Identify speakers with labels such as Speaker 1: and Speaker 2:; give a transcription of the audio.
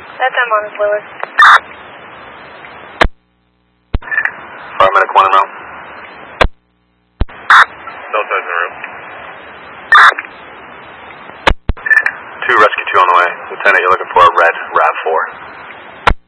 Speaker 1: That's on Willis.
Speaker 2: Paramedic 1 and 0.
Speaker 3: Delta's in the room.
Speaker 2: 2 rescue 2 on the way. Lieutenant, you're looking for a red RAV4.